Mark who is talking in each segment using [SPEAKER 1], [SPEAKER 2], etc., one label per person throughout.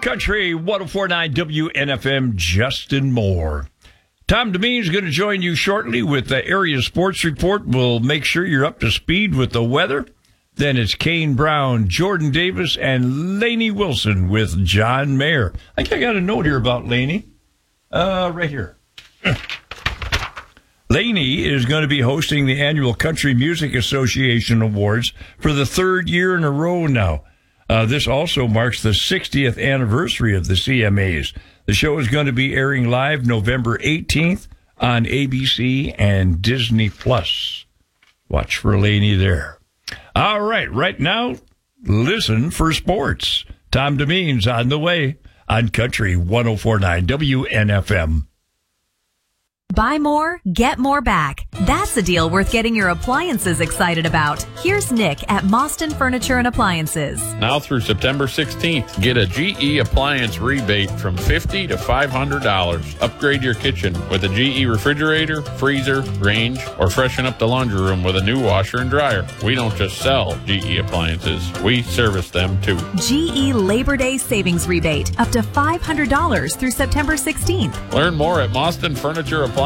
[SPEAKER 1] Country 104.9 WNFM, Justin Moore. Tom Demeen is going to join you shortly with the area sports report. We'll make sure you're up to speed with the weather. Then it's Kane Brown, Jordan Davis, and Lainey Wilson with John Mayer. I think I got a note here about Lainey. Right here. Lainey is going to be hosting the annual Country Music Association Awards for the third year in a row now. This also marks the 60th anniversary of the CMAs. The show is going to be airing live November 18th on ABC and Disney+. Watch for Lainey there. All right now, listen for sports. Tom Demeen's on the way on Country 104.9 WNFM.
[SPEAKER 2] Buy more, get more back. That's a deal worth getting your appliances excited about. Here's Nick at Mostyn Furniture and Appliances.
[SPEAKER 3] Now through September 16th, get a GE appliance rebate from $50 to $500. Upgrade your kitchen with a GE refrigerator, freezer, range, or freshen up the laundry room with a new washer and dryer. We don't just sell GE appliances, we service them too.
[SPEAKER 2] GE Labor Day Savings Rebate up to $500 through September 16th.
[SPEAKER 3] Learn more at MostynFurnitureAppliances.com.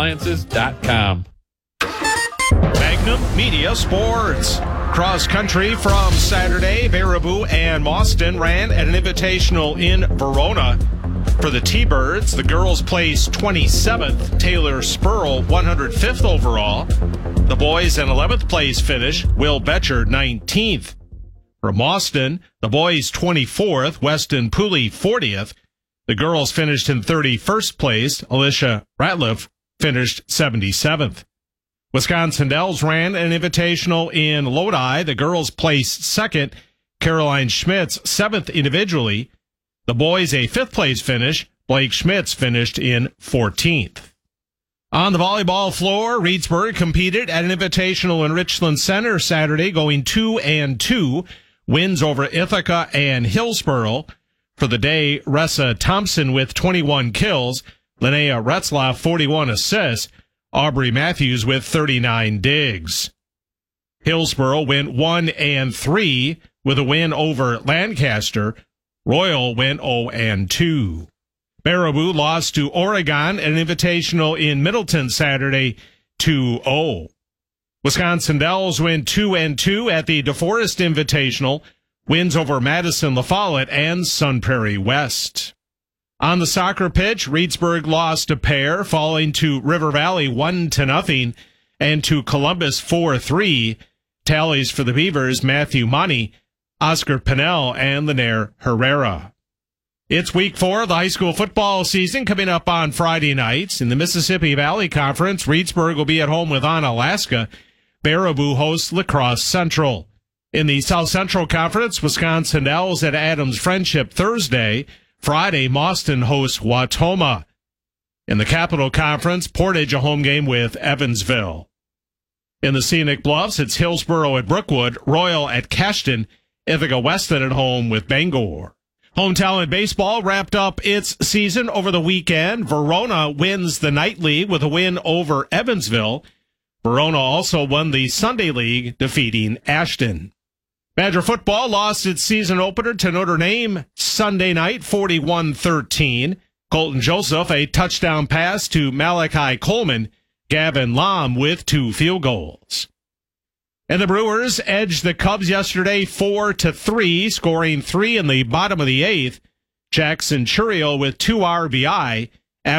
[SPEAKER 4] Magnum Media Sports. Cross country from Saturday, Baraboo and Mostyn ran at an invitational in Verona. For the T-Birds, the girls placed 27th, Taylor Spurl 105th overall. The boys an 11th place finish, Will Betcher 19th. For Mostyn, the boys 24th, Weston Pooley 40th. The girls finished in 31st place, Alicia Ratliff finished 77th. Wisconsin Dells ran an invitational in Lodi. The girls placed second, Caroline Schmitz 7th individually. The boys a 5th place finish. Blake Schmitz finished in 14th. On the volleyball floor, Reedsburg competed at an invitational in Richland Center Saturday, going 2-2. Wins over Ithaca and Hillsboro. For the day, Ressa Thompson with 21 kills. Linnea Retzlaff, 41 assists. Aubrey Matthews with 39 digs. Hillsboro went 1-3 with a win over Lancaster. Royal went 0-2. Baraboo lost to Oregon, an invitational in Middleton Saturday, 2-0. Wisconsin Dells went 2-2 at the DeForest Invitational. Wins over Madison La Follette and Sun Prairie West. On the soccer pitch, Reedsburg lost a pair, falling to River Valley 1-0 and to Columbus 4-3. Tallies for the Beavers, Matthew Money, Oscar Pinnell, and Linaire Herrera. It's week 4 of the high school football season coming up on Friday nights. In the Mississippi Valley Conference, Reedsburg will be at home with Onalaska. Baraboo hosts La Crosse Central. In the South Central Conference, Wisconsin Dells at Adams Friendship Thursday. Friday, Mostyn hosts Wautoma. In the Capital Conference, Portage a home game with Evansville. In the Scenic Bluffs, it's Hillsboro at Brookwood, Royal at Cashton, Ithaca Weston at home with Bangor. Home Talent Baseball wrapped up its season over the weekend. Verona wins the night league with a win over Evansville. Verona also won the Sunday league, defeating Ashton. Badger football lost its season opener to Notre Dame Sunday night, 41-13. Colton Joseph, a touchdown pass to Malachi Coleman. Gavin Lam with 2 field goals. And the Brewers edged the Cubs yesterday 4-3, scoring 3 in the bottom of the 8th. Jackson Churio with 2 RBI.